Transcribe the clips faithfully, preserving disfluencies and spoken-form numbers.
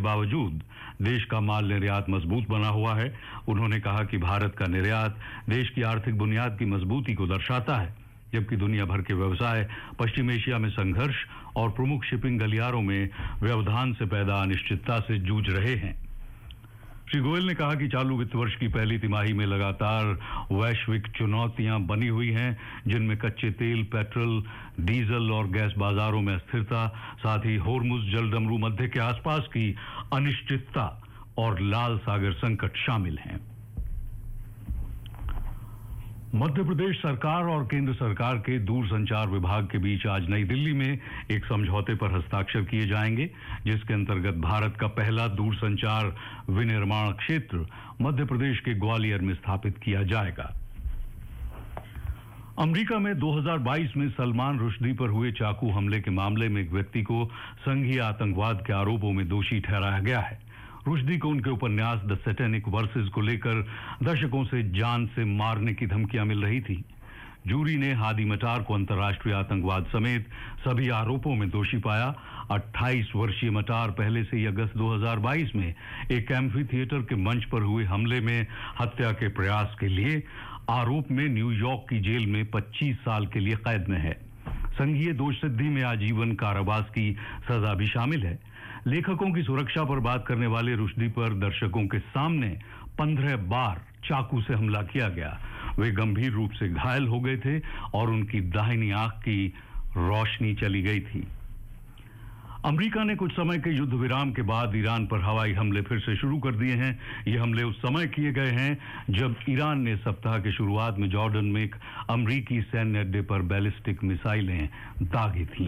बावजूद देश का माल निर्यात मजबूत बना हुआ है। उन्होंने कहा कि भारत का निर्यात देश की आर्थिक बुनियाद की मजबूती को दर्शाता है, जबकि दुनिया भर के व्यवसाय पश्चिम एशिया में संघर्ष और प्रमुख शिपिंग गलियारों में व्यवधान से पैदा अनिश्चितता से जूझ रहे हैं। श्री गोयल ने कहा कि चालू वित्त वर्ष की पहली तिमाही में लगातार वैश्विक चुनौतियां बनी हुई हैं, जिनमें कच्चे तेल, पेट्रोल, डीजल और गैस बाजारों में अस्थिरता, साथ ही होर्मुज जलडमरू मध्य के आसपास की अनिश्चितता और लाल सागर संकट शामिल हैं। मध्य प्रदेश सरकार और केंद्र सरकार के दूरसंचार विभाग के बीच आज नई दिल्ली में एक समझौते पर हस्ताक्षर किए जाएंगे, जिसके अंतर्गत भारत का पहला दूरसंचार विनिर्माण क्षेत्र मध्य प्रदेश के ग्वालियर में स्थापित किया जाएगा। अमेरिका में दो हज़ार बाईस में सलमान रुश्दी पर हुए चाकू हमले के मामले में एक व्यक्ति को संघीय आतंकवाद के आरोपों में दोषी ठहराया गया है। रुश्दी को उनके उपन्यास द सैटेनिक वर्सेस को लेकर दशकों से जान से मारने की धमकियां मिल रही थी। जूरी ने हादी मटार को अंतर्राष्ट्रीय आतंकवाद समेत सभी आरोपों में दोषी पाया। अट्ठाईस वर्षीय मटार पहले से ही अगस्त दो हज़ार बाईस में एक एम्फी थिएटर के मंच पर हुए हमले में हत्या के प्रयास के लिए आरोप में न्यूयॉर्क की जेल में पच्चीस साल के लिए कैद में है। संघीय दोष सिद्धि में आजीवन कारावास की सजा भी शामिल है। लेखकों की सुरक्षा पर बात करने वाले रुश्दी पर दर्शकों के सामने पंद्रह बार चाकू से हमला किया गया। वे गंभीर रूप से घायल हो गए थे और उनकी दाहिनी आंख की रोशनी चली गई थी। अमेरिका ने कुछ समय के युद्ध विराम के बाद ईरान पर हवाई हमले फिर से शुरू कर दिए हैं। ये हमले उस समय किए गए हैं जब ईरान ने सप्ताह की शुरुआत में जॉर्डन में एक अमेरिकी सैन्य अड्डे पर बैलिस्टिक मिसाइलें दागी थीं।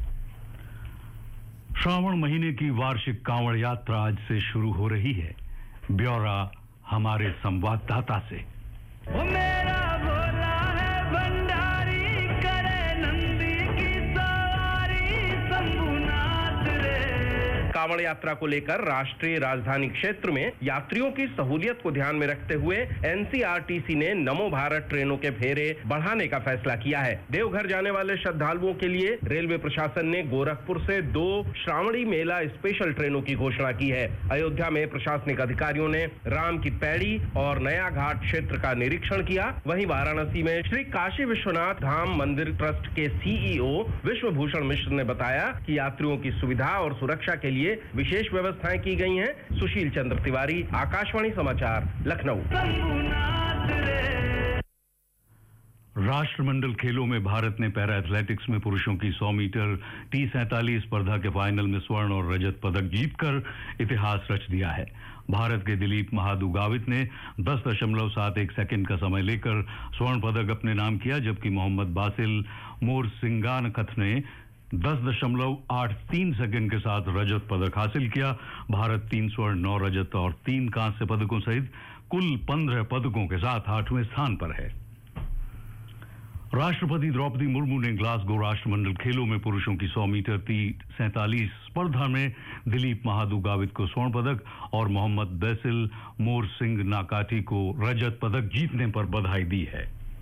श्रावण महीने की वार्षिक कांवड़ यात्रा आज से शुरू हो रही है। ब्यौरा हमारे संवाददाता से। वो मेरा भोला है भंडारी, करे नंदी की सवारी, शंभुनाथ रे। कांवड़ यात्रा को लेकर राष्ट्रीय राजधानी क्षेत्र में यात्रियों की सहूलियत को ध्यान में रखते हुए एनसीआरटीसी ने नमो भारत ट्रेनों के फेरे बढ़ाने का फैसला किया है। देवघर जाने वाले श्रद्धालुओं के लिए रेलवे प्रशासन ने गोरखपुर से दो श्रावणी मेला स्पेशल ट्रेनों की घोषणा की है। अयोध्या में प्रशासनिक अधिकारियों ने राम की पैड़ी और नया घाट क्षेत्र का निरीक्षण किया। वहीं वाराणसी में श्री काशी विश्वनाथ धाम मंदिर ट्रस्ट के सीईओ विश्वभूषण मिश्र ने बताया कि यात्रियों की सुविधा और सुरक्षा के लिए विशेष व्यवस्थाएं की गई हैं। सुशील चंद्र तिवारी, आकाशवाणी समाचार, लखनऊ। राष्ट्रमंडल खेलों में भारत ने पैरा एथलेटिक्स में पुरुषों की सौ मीटर टी सैंतालीस स्पर्धा के फाइनल में स्वर्ण और रजत पदक जीतकर इतिहास रच दिया है। भारत के दिलीप महादू गावित ने दस दशमलव सात एक सेकंड का समय लेकर स्वर्ण पदक अपने नाम किया, जबकि मोहम्मद बासिल मोरसिंगानकथ ने दस दशमलव आठ तीन सेकंड के साथ रजत पदक हासिल किया। भारत तीन स्वर्ण, नौ रजत और तीन कांस्य पदकों सहित कुल पंद्रह पदकों के साथ आठवें स्थान पर है। राष्ट्रपति द्रौपदी मुर्मू ने ग्लासगो राष्ट्रमंडल खेलों में पुरुषों की सौ मीटर टी सैंतालीस स्पर्धा में दिलीप महादू गावित को स्वर्ण पदक और मोहम्मद बैसिल मोरसिंग नाकाटी को रजत पदक जीतने पर बधाई दी है।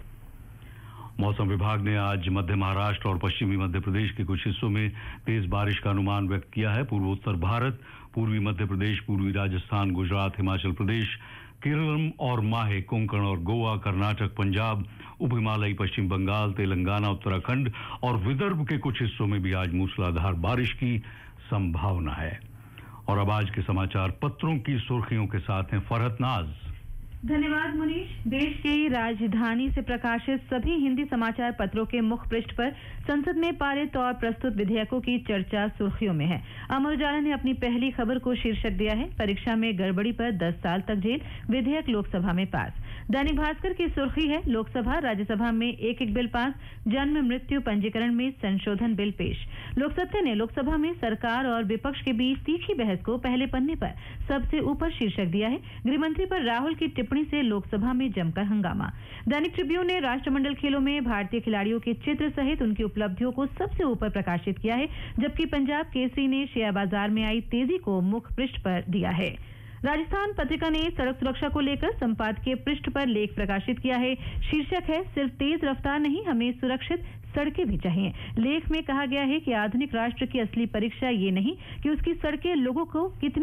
मौसम विभाग ने आज मध्य महाराष्ट्र और पश्चिमी मध्य प्रदेश के कुछ हिस्सों में तेज बारिश का अनुमान व्यक्त किया है। पूर्वोत्तर भारत, पूर्वी मध्य प्रदेश, पूर्वी राजस्थान, गुजरात, हिमाचल प्रदेश, केरल और माहे, कोंकण और गोवा, कर्नाटक, पंजाब, उप हिमालयी पश्चिम बंगाल, तेलंगाना, उत्तराखंड और विदर्भ के कुछ हिस्सों में भी आज मूसलाधार बारिश की संभावना है। और अब आज के समाचार पत्रों की सुर्खियों के साथ हैं फरहत नाज। धन्यवाद मुनीश। देश की राजधानी से प्रकाशित सभी हिंदी समाचार पत्रों के मुख्य पृष्ठ पर संसद में पारित और प्रस्तुत विधेयकों की चर्चा सुर्खियों में है। अमर उजाला ने अपनी पहली खबर को शीर्षक दिया है, परीक्षा में गड़बड़ी पर दस साल तक जेल, विधेयक लोकसभा में पास। दैनिक भास्कर की सुर्खी है, लोकसभा राज्यसभा में एक एक बिल पास, जन्म मृत्यु पंजीकरण में संशोधन बिल पेश। लोकसत्ता ने लोकसभा में सरकार और विपक्ष के बीच तीखी बहस को पहले पन्ने पर सबसे ऊपर शीर्षक दिया है। गृहमंत्री पर राहुल की टिप्पणी से लोकसभा में जमकर हंगामा। दैनिक ट्रिब्यून ने राष्ट्रमंडल खेलों में भारतीय खिलाड़ियों के चित्र सहित उनकी उपलब्धियों को सबसे ऊपर प्रकाशित किया है, जबकि पंजाब केसरी ने शेयर बाजार में आई तेजी को मुख्य पृष्ठ पर दिया है। राजस्थान पत्रिका ने सड़क सुरक्षा को लेकर संपादकीय पृष्ठ पर लेख प्रकाशित किया है। शीर्षक है, सिर्फ तेज रफ्तार नहीं, हमें सुरक्षित सड़कें भी चाहिए। लेख में कहा गया है कि आधुनिक राष्ट्र की असली परीक्षा ये नहीं कि उसकी सड़कें लोगों को कितनी